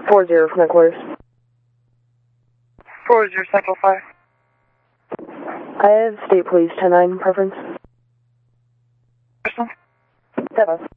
40 from headquarters. 40 Central 5. I have State Police 10-9 preference. Person? 7.